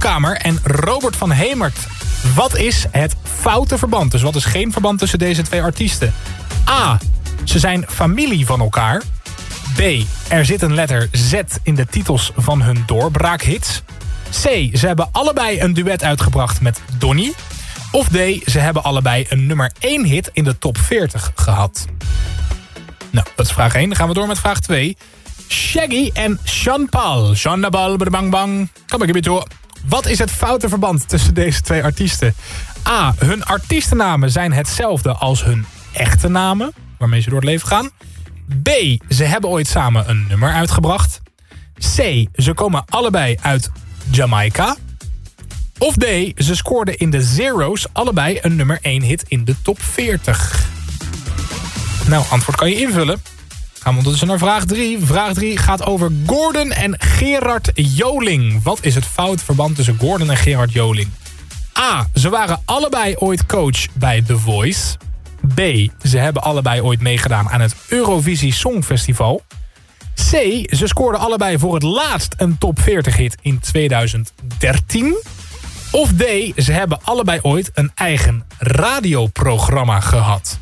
Hoogkamer en Robert van Hemert. Wat is het foute verband? Dus wat is geen verband tussen deze twee artiesten? A. Ze zijn familie van elkaar. B. Er zit een letter Z in de titels van hun doorbraakhits. C. Ze hebben allebei een duet uitgebracht met Donny. Of D. Ze hebben allebei een nummer 1 hit in de top 40 gehad. Nou, dat is vraag 1. Dan gaan we door met vraag 2. Shaggy en Sean Paul. Sean Paul, bang bang. Kom ik door. Wat is het foute verband tussen deze twee artiesten? A. Hun artiestennamen zijn hetzelfde als hun echte namen, waarmee ze door het leven gaan. B. Ze hebben ooit samen een nummer uitgebracht. C. Ze komen allebei uit Jamaica. Of D. Ze scoorden in de zero's allebei een nummer 1 hit in de top 40. Nou, antwoord kan je invullen. Gaan we ondertussen naar vraag 3. Vraag 3 gaat over Gordon en Gerard Joling. Wat is het fout verband tussen Gordon en Gerard Joling? A. Ze waren allebei ooit coach bij The Voice. B. Ze hebben allebei ooit meegedaan aan het Eurovisie Songfestival. C. Ze scoorden allebei voor het laatst een top 40 hit in 2013. Of D. Ze hebben allebei ooit een eigen radioprogramma gehad.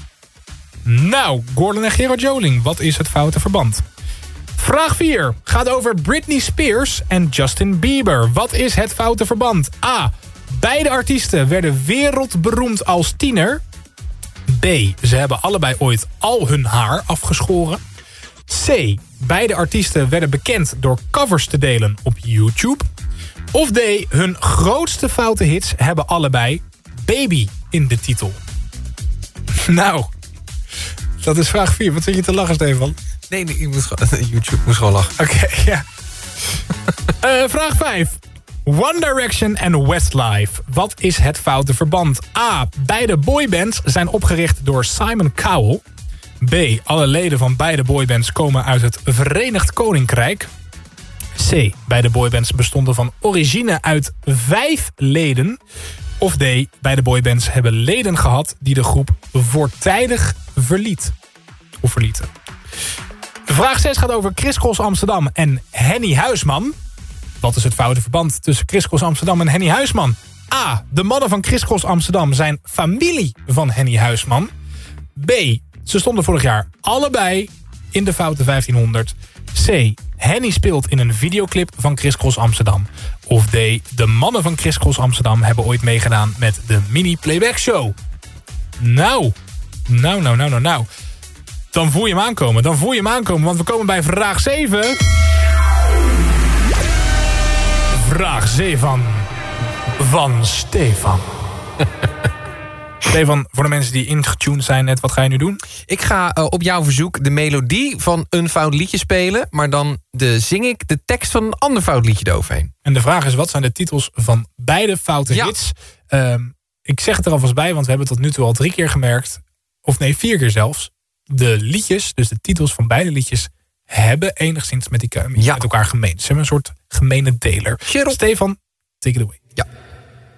Nou, Gordon en Gerard Joling, wat is het foute verband? Vraag 4 gaat over Britney Spears en Justin Bieber. Wat is het foute verband? A. Beide artiesten werden wereldberoemd als tiener. B. Ze hebben allebei ooit al hun haar afgeschoren. C. Beide artiesten werden bekend door covers te delen op YouTube. Of D. Hun grootste foute hits hebben allebei Baby in de titel. Nou, dat is vraag 4. Wat zit je te lachen, Stefan? Nee, ik moest gewoon, YouTube moest gewoon lachen. Oké, ja. Vraag 5. One Direction en Westlife. Wat is het foute verband? A. Beide boybands zijn opgericht door Simon Cowell. B. Alle leden van beide boybands komen uit het Verenigd Koninkrijk. C. Beide boybands bestonden van origine uit 5 leden. Of D. Beide boybands hebben leden gehad die de groep voortijdig verlieten. Vraag 6 gaat over Chris Cross Amsterdam en Henny Huisman. Wat is het foute verband tussen Chris Cross Amsterdam en Henny Huisman? A. De mannen van Chris Cross Amsterdam zijn familie van Henny Huisman. B. Ze stonden vorig jaar allebei in de foute 1500. C. Henny speelt in een videoclip van Chris Cross Amsterdam. Of D. De mannen van Chris Cross Amsterdam hebben ooit meegedaan met de mini-playback show. Nou. Dan voel je hem aankomen, want we komen bij vraag 7. Vraag 7 van Stefan. Stefan, voor de mensen die ingetuned zijn net, wat ga je nu doen? Ik ga op jouw verzoek de melodie van een fout liedje spelen, maar dan zing ik de tekst van een ander fout liedje eroverheen. En de vraag is, wat zijn de titels van beide foute hits? Ik zeg het er alvast bij, want we hebben tot nu toe al 3 keer gemerkt, of nee, 4 keer zelfs. De liedjes, dus de titels van beide liedjes, hebben enigszins met elkaar gemeen. Ze hebben een soort gemene deler. Cheryl. Stefan, take it away. Ja.